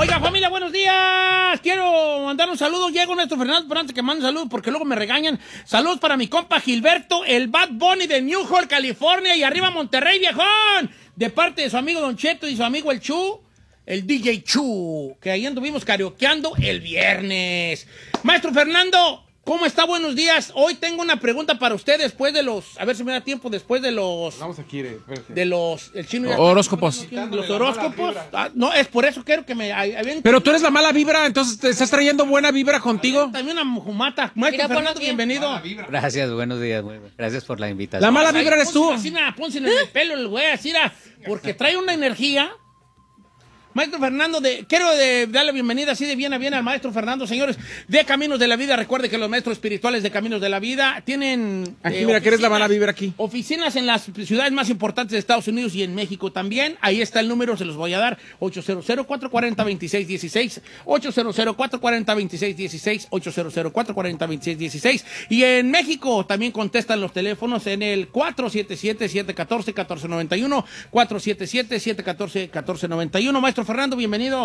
Oiga, familia, buenos días. Quiero mandar un saludo. Llego Néstor Fernández, pero antes que mande un saludo, porque luego me regañan. Saludos para mi compa Gilberto, el Bad Bunny de New York, California, y arriba Monterrey, viejón. De parte de su amigo Don Cheto y su amigo el Chu, el DJ Chu, que ahí anduvimos karaokeando el viernes. Maestro Fernando, ¿cómo está? Buenos días. Hoy tengo una pregunta para usted después de los... A ver si me da tiempo después de los... Vamos aquí, espérate. De los... El chino horóscopos. Los horóscopos. No, es por eso quiero que me... Pero tú eres la mala vibra, entonces te estás trayendo buena vibra contigo. También una mujumata. Maestro Fernando, bienvenido. Gracias, buenos días. Gracias por la invitación. La mala vibra eres tú. Pónsela en el pelo el güey, así, porque trae una energía. Maestro Fernando, quiero darle la bienvenida así de bien a bien al maestro Fernando, señores, de Caminos de la Vida. Recuerde que los maestros espirituales de Caminos de la Vida tienen... Aquí, mira, que eres la mala vibra aquí. Oficinas en las ciudades más importantes de Estados Unidos y en México también. Ahí está el número, se los voy a dar, 800-440-2616, 800-440-2616, 800-440-2616. Y en México también contestan los teléfonos en el 477-714-1491, 477-714-1491. Maestro Fernando, bienvenido.